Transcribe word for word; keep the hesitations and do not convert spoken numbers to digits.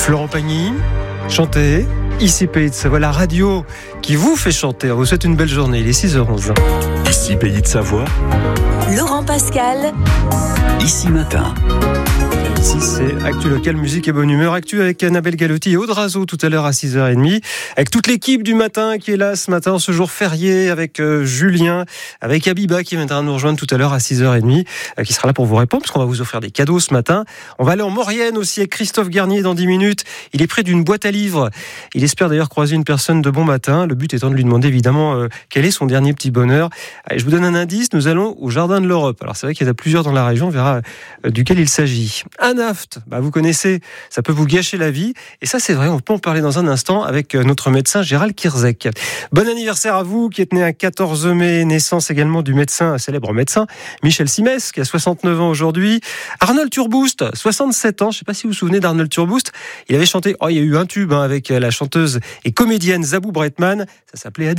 Florent Pagny, chantez. Ici Pays de Savoie, la radio qui vous fait chanter. On vous souhaite une belle journée, il est six heures onze. Ici Pays de Savoie, Laurent Pascal, Ici Matin. Ici, c'est Actu Local, musique et bonne humeur. Actu avec Annabelle Galotti et Aude Razo tout à l'heure à six heures trente. Avec toute l'équipe du matin qui est là ce matin, ce jour férié, avec euh, Julien, avec Abiba qui viendra nous rejoindre tout à l'heure à six heures trente, euh, qui sera là pour vous répondre, parce qu'on va vous offrir des cadeaux ce matin. On va aller en Maurienne aussi avec Christophe Garnier dans dix minutes. Il est près d'une boîte à livres. Il espère d'ailleurs croiser une personne de bon matin. Le but étant de lui demander évidemment euh, quel est son dernier petit bonheur. Allez, je vous donne un indice. Nous allons au Jardin de l'Europe. Alors c'est vrai qu'il y en a plusieurs dans la région. On verra euh, duquel il s'agit. Un aft, bah vous connaissez, ça peut vous gâcher la vie. Et ça, c'est vrai, on peut en parler dans un instant avec notre médecin Gérald Kirzek. Bon anniversaire à vous qui êtes né un quatorze mai, naissance également du médecin, célèbre médecin Michel Simès, qui a soixante-neuf ans aujourd'hui. Arnold Turboust, soixante-sept ans. Je ne sais pas si vous vous souvenez d'Arnold Turboust. Il avait chanté, oh, il y a eu un tube hein, avec la chanteuse et comédienne Zabou Breitman. Ça s'appelait